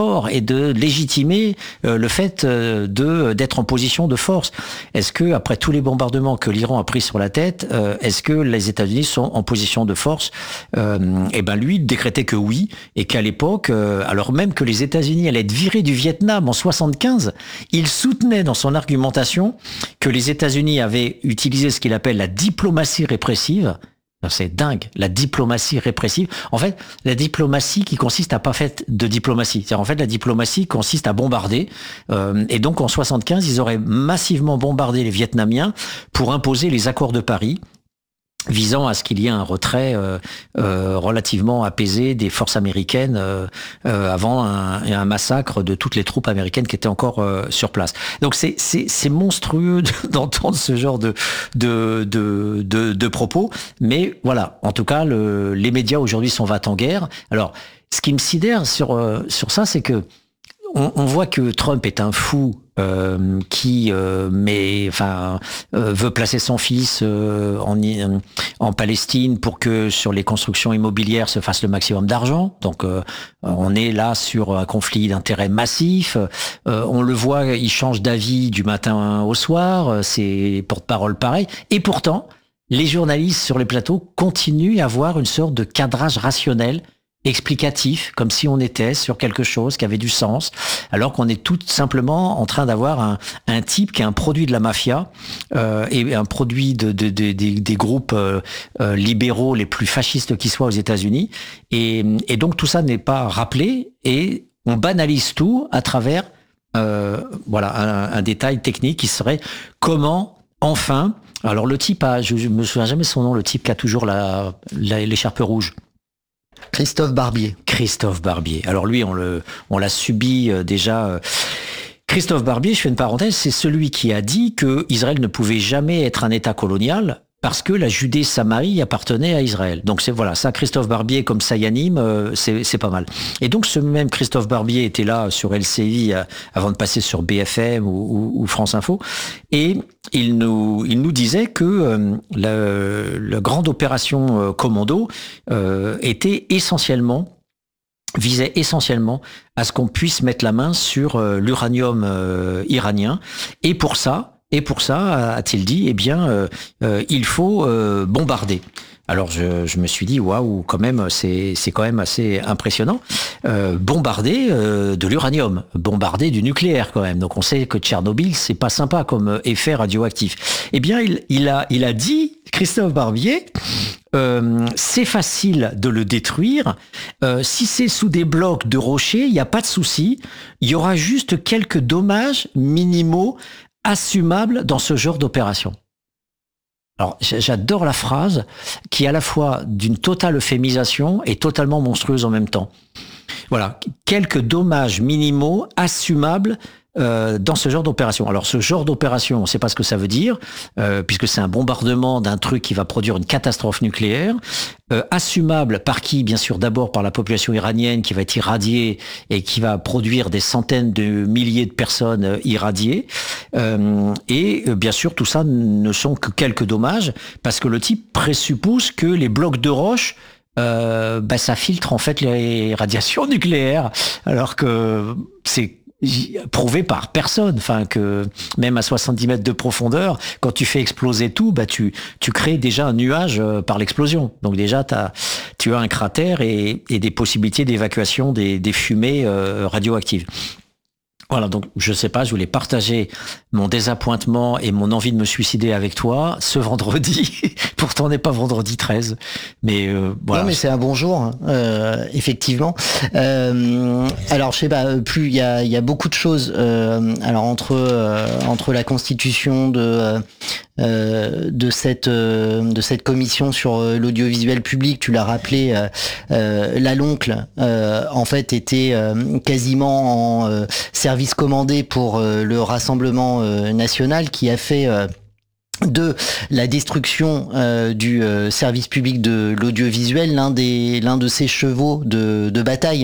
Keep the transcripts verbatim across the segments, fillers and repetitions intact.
et de légitimer euh, le fait euh, de d'être en position de force. Est-ce que après tous les bombardements que l'Iran a pris sur la tête, euh, est-ce que les États-Unis sont en position de force? euh, Et ben lui décrétait que oui, et qu'à l'époque, euh, alors même que les États-Unis allaient être virés du Vietnam en soixante-quinze, il soutenait dans son argumentation que les États-Unis avaient utilisé ce qu'il appelle la diplomatie répressive. C'est dingue, la diplomatie répressive. En fait, la diplomatie qui consiste à pas faire de diplomatie. C'est-à-dire, en fait, la diplomatie consiste à bombarder. Euh, et donc, en soixante-quinze, ils auraient massivement bombardé les Vietnamiens pour imposer les accords de Paris, visant à ce qu'il y ait un retrait euh, euh, relativement apaisé des forces américaines euh, euh, avant un, un massacre de toutes les troupes américaines qui étaient encore euh, sur place. Donc c'est c'est c'est monstrueux d'entendre ce genre de de de de, de propos, mais voilà. En tout cas, le, les médias aujourd'hui sont va-t-en guerre. Alors, ce qui me sidère sur euh, sur ça, c'est que on, on voit que Trump est un fou. Euh, qui euh, mais enfin euh, veut placer son fils euh, en en Palestine pour que sur les constructions immobilières se fasse le maximum d'argent. Donc euh, on est là sur un conflit d'intérêts massif. Euh, on le voit, il change d'avis du matin au soir. C'est porte-parole pareil. Et pourtant, les journalistes sur les plateaux continuent à avoir une sorte de cadrage rationnel, explicatif, comme si on était sur quelque chose qui avait du sens, alors qu'on est tout simplement en train d'avoir un, un type qui est un produit de la mafia euh, et un produit de, de, de, de des groupes euh, euh, libéraux les plus fascistes qui soient aux États-Unis. Et, et donc tout ça n'est pas rappelé et on banalise tout à travers euh, voilà un, un détail technique qui serait comment enfin. Alors le type a, je, je me souviens jamais son nom, le type qui a toujours la, la l'écharpe rouge. Christophe Barbier. Christophe Barbier. Alors lui, on le, on l'a subi euh, déjà. Euh. Christophe Barbier, je fais une parenthèse, c'est celui qui a dit que Israël ne pouvait jamais être un État colonial parce que la Judée-Samarie appartenait à Israël. Donc c'est voilà, ça, Christophe Barbier comme Sayanim, euh, c'est, c'est pas mal. Et donc ce même Christophe Barbier était là sur L C I euh, avant de passer sur B F M ou, ou, ou France Info, et il nous, il nous disait que euh, la, la grande opération euh, Commando euh, était essentiellement visait essentiellement à ce qu'on puisse mettre la main sur euh, l'uranium euh, iranien, et pour ça. Et pour ça, a-t-il dit, eh bien, euh, euh, il faut euh, bombarder. Alors je, je me suis dit, waouh, quand même, c'est, c'est quand même assez impressionnant. Euh, bombarder euh, de l'uranium, bombarder du nucléaire quand même. Donc on sait que Tchernobyl, c'est pas sympa comme effet radioactif. Eh bien, il, il a, il a dit, Christophe Barbier, euh, c'est facile de le détruire. Euh, si c'est sous des blocs de rochers, il n'y a pas de souci. Il y aura juste quelques dommages minimaux assumable dans ce genre d'opération. Alors, j'adore la phrase qui est à la fois d'une totale euphémisation et totalement monstrueuse en même temps. Voilà, quelques dommages minimaux assumables euh, dans ce genre d'opération. Alors, ce genre d'opération, on ne sait pas ce que ça veut dire, euh, puisque c'est un bombardement d'un truc qui va produire une catastrophe nucléaire. Euh, assumable par qui? Bien sûr, d'abord par la population iranienne qui va être irradiée et qui va produire des centaines de milliers de personnes euh, irradiées. Euh, et euh, bien sûr, tout ça ne sont que quelques dommages, parce que le type présuppose que les blocs de roche euh, bah, ça filtre en fait les radiations nucléaires, alors que c'est prouvé par personne, enfin que même à soixante-dix mètres de profondeur, quand tu fais exploser tout, bah tu tu crées déjà un nuage euh, par l'explosion. Donc déjà t'as tu as un cratère et, et des possibilités d'évacuation des, des fumées euh, radioactives. Voilà, donc je sais pas, je voulais partager mon désappointement et mon envie de me suicider avec toi ce vendredi. Pourtant, on n'est pas vendredi treize, mais euh, voilà. Non, mais c'est un bon jour, hein, euh, effectivement. Euh, alors, je sais pas, plus il y a, il y a beaucoup de choses. Euh, alors entre euh, entre la constitution de euh, de cette euh, de cette commission sur l'audiovisuel public, tu l'as rappelé, euh, euh, Laloncle, euh, en fait, était euh, quasiment en euh, service commandé pour euh, le Rassemblement euh, national, qui a fait euh, de la destruction euh, du euh, service public de l'audiovisuel l'un des l'un de ses chevaux de, de bataille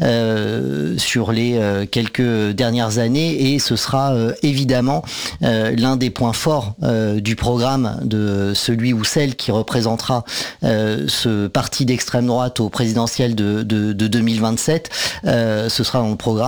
euh, sur les euh, quelques dernières années, et ce sera euh, évidemment euh, l'un des points forts euh, du programme de celui ou celle qui représentera euh, ce parti d'extrême droite au présidentiel de, de, de deux mille vingt-sept. Euh, ce sera dans le programme